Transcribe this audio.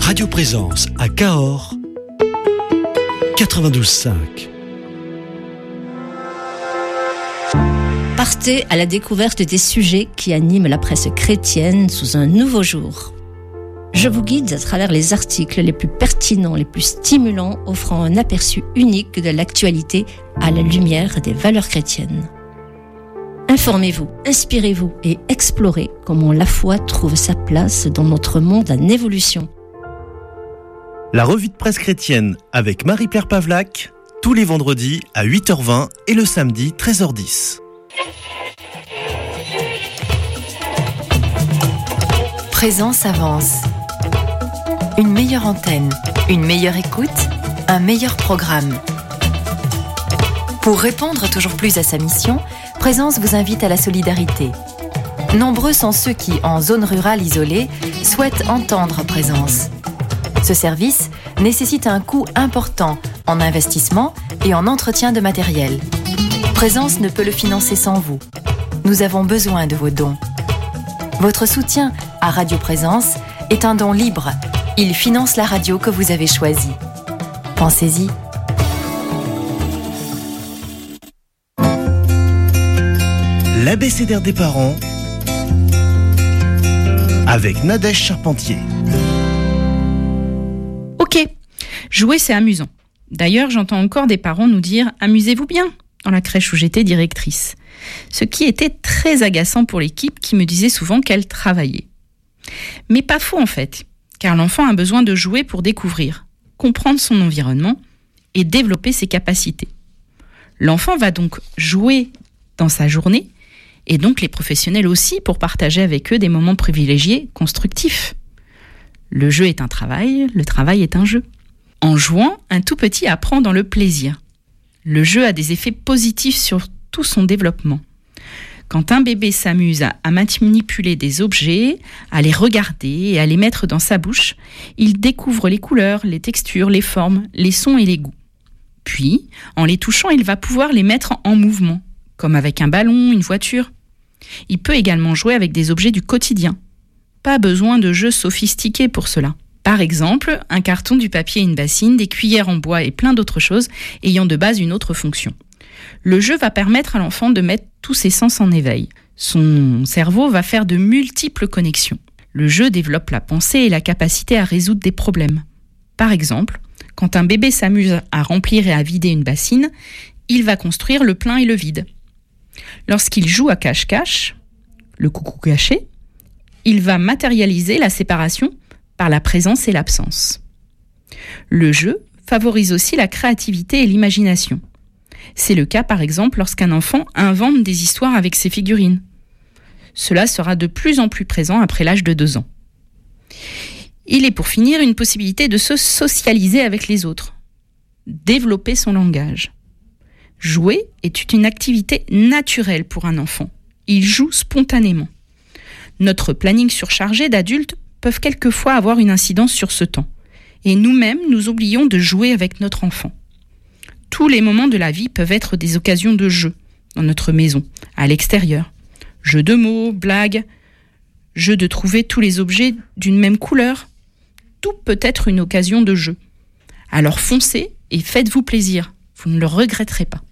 Radio Présence à Cahors, 92.5. Partez à la découverte des sujets qui animent la presse chrétienne sous un nouveau jour. Je vous guide à travers les articles les plus pertinents, les plus stimulants, offrant un aperçu unique de l'actualité à la lumière des valeurs chrétiennes. Informez-vous, inspirez-vous et explorez comment la foi trouve sa place dans notre monde en évolution. La revue de presse chrétienne avec Marie-Pierre Pavlac, tous les vendredis à 8h20 et le samedi 13h10. Présence avance. Une meilleure antenne, une meilleure écoute, un meilleur programme. Pour répondre toujours plus à sa mission, Présence vous invite à la solidarité. Nombreux sont ceux qui, en zone rurale isolée, souhaitent entendre Présence. Ce service nécessite un coût important en investissement et en entretien de matériel. Présence ne peut le financer sans vous. Nous avons besoin de vos dons. Votre soutien à Radio Présence est un don libre. Il finance la radio que vous avez choisie. Pensez-y. L'abécédaire des parents avec Nadège Charpentier. Ok, jouer c'est amusant. D'ailleurs, j'entends encore des parents nous dire « amusez-vous bien » dans la crèche où j'étais directrice. Ce qui était très agaçant pour l'équipe qui me disait souvent qu'elle travaillait. Mais pas faux en fait, car l'enfant a besoin de jouer pour découvrir, comprendre son environnement et développer ses capacités. L'enfant va donc jouer dans sa journée, et donc les professionnels aussi pour partager avec eux des moments privilégiés, constructifs. Le jeu est un travail, le travail est un jeu. En jouant, un tout petit apprend dans le plaisir. Le jeu a des effets positifs sur tout son développement. Quand un bébé s'amuse à manipuler des objets, à les regarder et à les mettre dans sa bouche, il découvre les couleurs, les textures, les formes, les sons et les goûts. Puis, en les touchant, il va pouvoir les mettre en mouvement, comme avec un ballon, une voiture. Il peut également jouer avec des objets du quotidien. Pas besoin de jeux sophistiqués pour cela. Par exemple, un carton, du papier, une bassine, des cuillères en bois et plein d'autres choses ayant de base une autre fonction. Le jeu va permettre à l'enfant de mettre tous ses sens en éveil. Son cerveau va faire de multiples connexions. Le jeu développe la pensée et la capacité à résoudre des problèmes. Par exemple, quand un bébé s'amuse à remplir et à vider une bassine, il va construire le plein et le vide. Lorsqu'il joue à cache-cache, le coucou caché, il va matérialiser la séparation par la présence et l'absence. Le jeu favorise aussi la créativité et l'imagination. C'est le cas par exemple lorsqu'un enfant invente des histoires avec ses figurines. Cela sera de plus en plus présent après l'âge de 2 ans. Il est pour finir une possibilité de se socialiser avec les autres, développer son langage. Jouer est une activité naturelle pour un enfant. Il joue spontanément. Notre planning surchargé d'adultes peuvent quelquefois avoir une incidence sur ce temps. Et nous-mêmes, nous oublions de jouer avec notre enfant. Tous les moments de la vie peuvent être des occasions de jeu, dans notre maison, à l'extérieur. Jeux de mots, blagues, jeu de trouver tous les objets d'une même couleur. Tout peut être une occasion de jeu. Alors foncez et faites-vous plaisir. Vous ne le regretterez pas.